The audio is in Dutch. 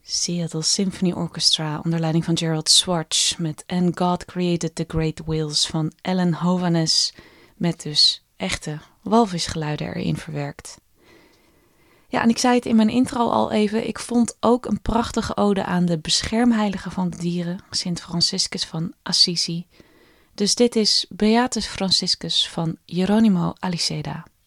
Seattle Symphony Orchestra onder leiding van Gerald Schwartz met And God Created the Great Whales van Ellen Hovhaness met dus echte walvisgeluiden erin verwerkt. Ja, en ik zei het in mijn intro al even, ik vond ook een prachtige ode aan de beschermheilige van de dieren, Sint Franciscus van Assisi. Dus dit is Beatus Franciscus van Geronimo Aliceda.